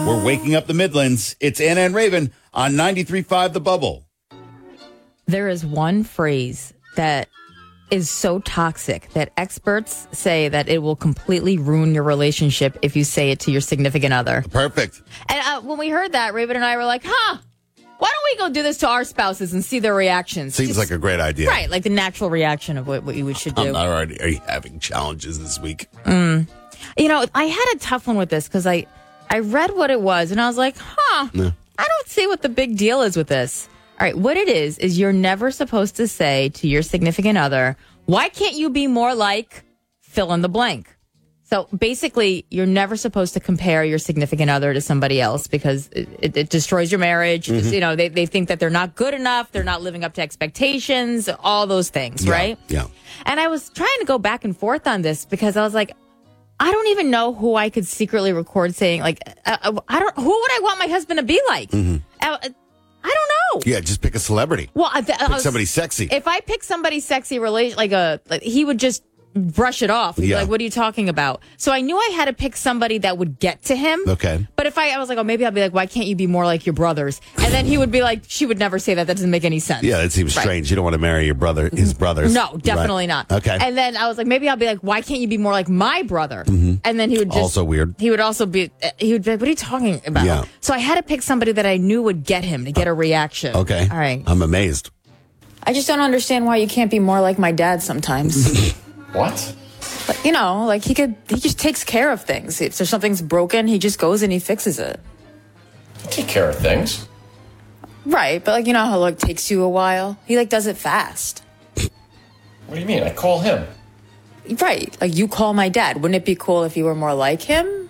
We're waking up the Midlands. It's Anna and Raven on 93.5 The Bubble. There is one phrase that is so toxic that experts say that it will completely ruin your relationship if you say it to your significant other. Perfect. And when we heard that, Raven and I were like, why don't we go do this to our spouses and see their reactions? Seems like a great idea. Right, like the natural reaction of what you should do. Are you having challenges this week? You know, I had a tough one with this because I read what it was and I was like, No. I don't see what the big deal is with this. All right, what it is you're never supposed to say to your significant other, why can't you be more like fill in the blank? So basically, you're never supposed to compare your significant other to somebody else because it destroys your marriage. Mm-hmm. You know, they think that they're not good enough. They're not living up to expectations, all those things, right? Yeah. And I was trying to go back and forth on this because I was like, I don't even know who I could secretly record saying, like, who would I want my husband to be like? I don't know. Yeah, just pick a celebrity. Well, Pick somebody sexy. If I pick somebody sexy, like he would just brush it off. He'd be like, what are you talking about? So I knew I had to pick somebody that would get to him. Okay. But if I was like, maybe I'll be like, why can't you be more like your brothers? And then he would be like, she would never say that. That doesn't make any sense. Yeah, that seems strange. You don't want to marry his brothers. No, definitely not. Okay. And then I was like, maybe I'll be like, why can't you be more like my brother? And then he would just... Also weird. He would also be like, what are you talking about? Yeah. So I had to pick somebody that I knew would get him to get a reaction. Okay. All right. I'm amazed. I just don't understand why you can't be more like my dad sometimes. What? But, you know, like he just takes care of things. If there's something's broken, he just goes and he fixes it. I take care of things. Right, but like, you know how it takes you a while? He like does it fast. What do you mean? I call him. Right, like you call my dad. Wouldn't it be cool if you were more like him?